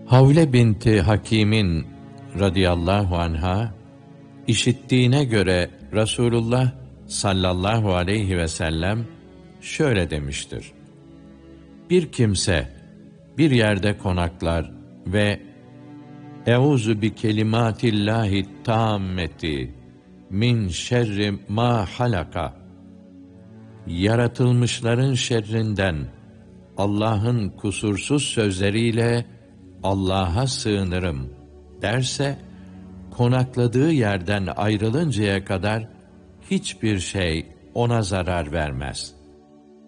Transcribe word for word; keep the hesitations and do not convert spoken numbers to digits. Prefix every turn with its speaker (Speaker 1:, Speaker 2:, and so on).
Speaker 1: Havle binti Hakim'in radıyallahu anha işittiğine göre Resulullah sallallahu aleyhi ve sellem şöyle demiştir: Bir kimse bir yerde konaklar ve Euzu bi kelimatillahi tammeti min şerri ma halaka, yaratılmışların şerrinden Allah'ın kusursuz sözleriyle Allah'a sığınırım derse, konakladığı yerden ayrılıncaya kadar hiçbir şey ona zarar vermez.